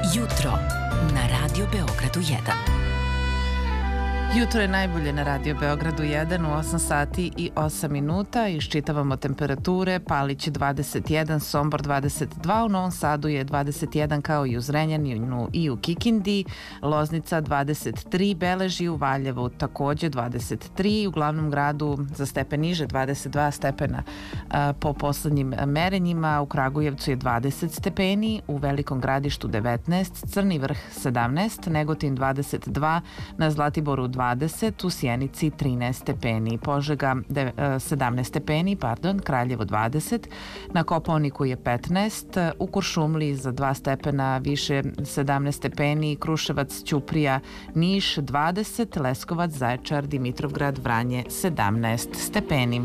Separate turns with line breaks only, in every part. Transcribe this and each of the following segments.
Jutro na Radio Beogradu 1.
Jutro je najbolje na Radio Beogradu 1 u 8 sati i 8 minuta. Iščitavamo temperature. Palić 21, Sombor 22, u Novom Sadu je 21 kao i u Zrenjaninu i u Kikindi. Loznica 23 beleži, u Valjevu takođe 23, u glavnom gradu za stepen niže 22 stepena po poslednjim merenjima. U Kragujevcu je 20 stepeni, u Velikom Gradištu 19, Crni Vrh 17, Negotin 22, na Zlatiboru 20, u Sjenici 13 stepeni, Požega 17 stepeni, Kraljevo 20, na Kopaoniku je 15, u Kuršumliji za 2 stepena više 17 stepeni, Kruševac, Ćuprija, Niš 20, Leskovac, Zaječar, Dimitrovgrad, Vranje 17 stepeni.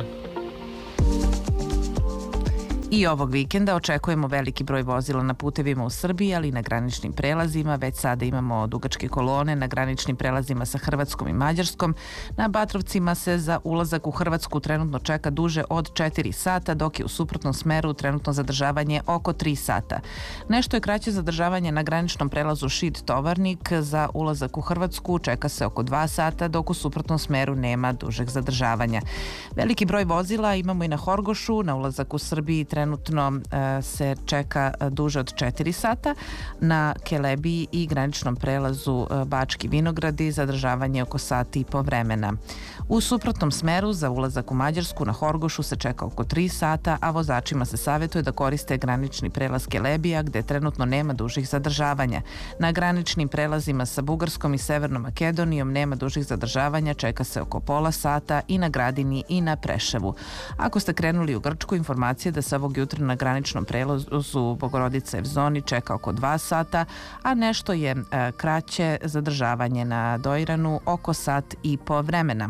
I ovog vikenda očekujemo veliki broj vozila na putevima u Srbiji, ali i na graničnim prelazima. Već sada imamo dugačke kolone na graničnim prelazima sa Hrvatskom i Mađarskom. Na Batrovcima se za ulazak u Hrvatsku trenutno čeka duže od 4 sata, dok je u suprotnom smeru trenutno zadržavanje oko 3 sata. Nešto je kraće zadržavanje na graničnom prelazu Šid-Tovarnik. Za ulazak u Hrvatsku čeka se oko 2 sata, dok u suprotnom smeru nema dužeg zadržavanja. Veliki broj vozila imamo i na Horgošu. Na ulazak u Srbiji trenutno se čeka duže od 4 sata. Na Kelebiji i graničnom prelazu Bački Vinogradi zadržavanje oko sat i po vremena. U suprotnom smeru za ulazak u Mađarsku na Horgošu se čeka oko 3 sata, a vozačima se savjetuje da koriste granični prelaz Kelebija gde trenutno nema dužih zadržavanja. Na graničnim prelazima sa Bugarskom i Severnom Makedonijom nema dužih zadržavanja, čeka se oko pola sata i na Gradini i na Preševu. Ako ste krenuli u Grčku, informacije da se ovog jutra na graničnom prelazu Bogorodica-Evzoni čeka oko 2 sata, a nešto je kraće zadržavanje na Dojranu oko sat i po vremena.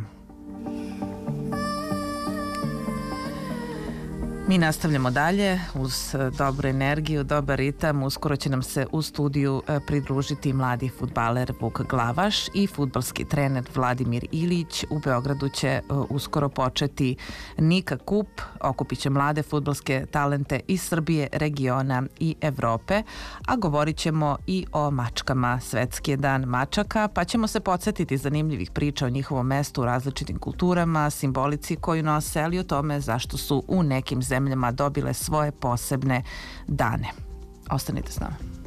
Mi nastavljamo dalje uz dobru energiju, dobar ritam. Uskoro će nam se u studiju pridružiti mladi fudbaler Vuk Glavaš i fudbalski trener Vladimir Ilić. U Beogradu će uskoro početi Nika Kup, okupit će mlade fudbalske talente iz Srbije, regiona i Evrope, a govorit ćemo i o mačkama. Svetski je dan mačaka, pa ćemo se podsjetiti zanimljivih priča o njihovom mestu u različitim kulturama, simbolici koju nose, ali o tome zašto su u nekim zemljama dobile svoje posebne dane. Ostanite s nama.